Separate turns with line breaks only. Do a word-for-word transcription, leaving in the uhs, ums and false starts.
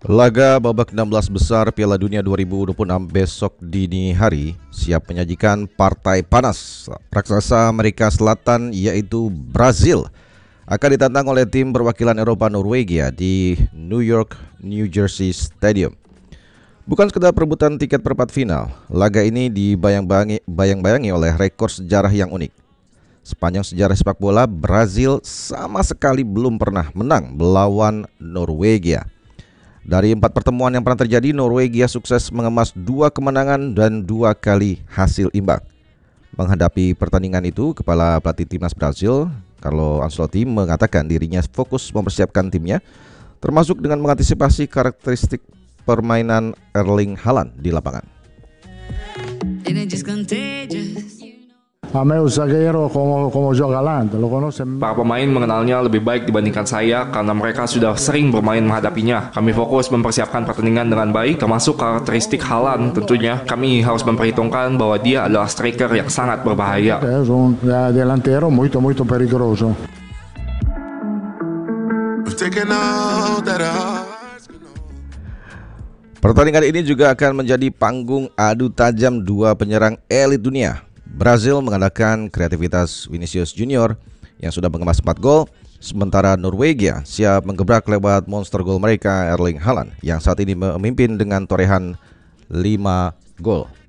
Laga babak enam belas besar Piala Dunia dua ribu dua puluh enam besok dini hari siap menyajikan partai panas. Raksasa Amerika Selatan yaitu Brazil akan ditantang oleh tim perwakilan Eropa Norwegia di New York, New Jersey Stadium. Bukan sekedar perebutan tiket perempat final, laga ini dibayang-bayangi bayang-bayangi oleh rekor sejarah yang unik. Sepanjang sejarah sepak bola, Brazil sama sekali belum pernah menang melawan Norwegia. Dari empat pertemuan yang pernah terjadi, Norwegia sukses mengemas dua kemenangan dan dua kali hasil imbang. Menghadapi pertandingan itu, Kepala Pelatih Timnas Brazil, Carlo Ancelotti, mengatakan dirinya fokus mempersiapkan timnya, termasuk dengan mengantisipasi karakteristik permainan Erling Haaland di lapangan.
Para pemain mengenalnya lebih baik dibandingkan saya karena mereka sudah sering bermain menghadapinya. Kami fokus mempersiapkan pertandingan dengan baik, termasuk karakteristik Haaland tentunya. Kami harus memperhitungkan bahwa dia adalah striker yang sangat berbahaya.
Pertandingan ini juga akan menjadi panggung adu tajam dua penyerang elit dunia. Brazil mengandalkan kreativitas Vinicius Junior yang sudah mengemas empat gol, sementara Norwegia siap menggebrak lewat monster gol mereka Erling Haaland yang saat ini memimpin dengan torehan lima gol.